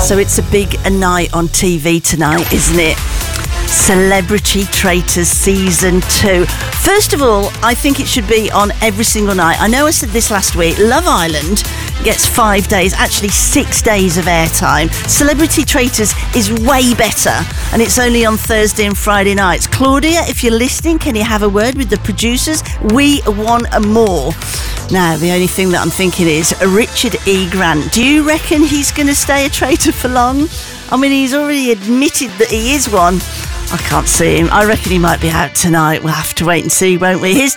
So it's a big night on TV tonight, isn't it? Celebrity Traitors Season 2. First of all, I think it should be on every single night. I know I said this last week. Love Island gets 5 days, actually 6 days of airtime. Celebrity Traitors is way better, and it's only on Thursday and Friday nights. Claudia, if you're listening, can you have a word with the producers? We want more. Now, the only thing that I'm thinking is Richard E. Grant. Do you reckon he's going to stay a traitor for long? I mean, he's already admitted that he is one. I can't see him. I reckon he might be out tonight. We'll have to wait and see, won't we? Here's